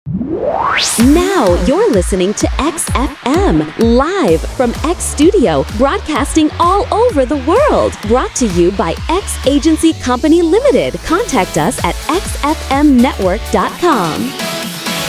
Now you're listening to XFM, live from X Studio, broadcasting all over the world. Brought to you by X Agency Company Limited. Contact us at xfmnetwork.com.